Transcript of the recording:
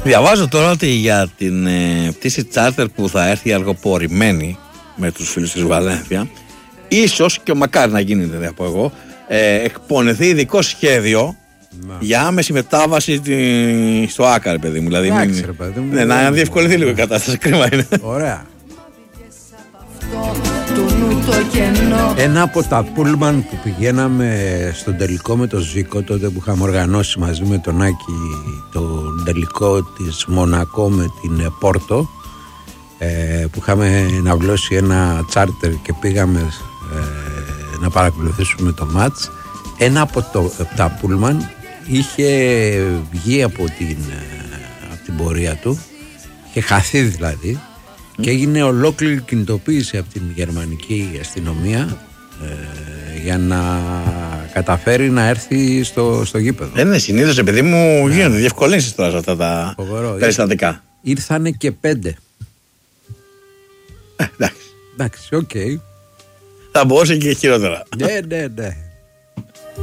Διαβάζω τώρα ότι για την πτήση τσάρτερ που θα έρθει αργοπορημένη με τους φίλους της Βαλένθια, ίσως και μακάρι να γίνει, δεν θα πω εγώ, εκπονηθεί ειδικό σχέδιο για άμεση μετάβαση στο Άκα, παιδί μου. Δηλαδή, να διευκολυνθεί λίγο η κατάσταση. Κρίμα είναι. Ωραία. Ένα από τα πούλμαν που πηγαίναμε στον τελικό με τον Ζήκο, τότε που είχαμε οργανώσει μαζί με τον Άκη τον τελικό της Μονακό με την Πόρτο, που είχαμε ναυλώσει ένα τσάρτερ και πήγαμε να παρακολουθήσουμε το μάτς, ένα από τα πούλμαν είχε βγει από την πορεία του, είχε χαθεί δηλαδή, και έγινε ολόκληρη κινητοποίηση από την γερμανική αστυνομία για να καταφέρει να έρθει στο γήπεδο. Δεν είναι συνήθως, επειδή μου γίνονται διευκολύνσεις τώρα σε αυτά τα περιστατικά. Ήρθανε και 5. Εντάξει, οκ. Θα μπορούσε και χειρότερα. Ναι.